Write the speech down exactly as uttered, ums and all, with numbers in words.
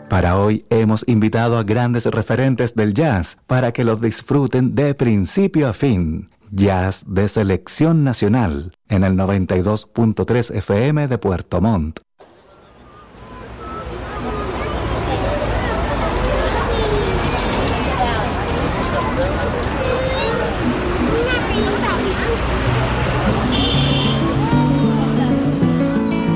Para hoy hemos invitado a grandes referentes del jazz para que los disfruten de principio a fin. Jazz de selección nacional en el noventa y dos punto tres F M de Puerto Montt.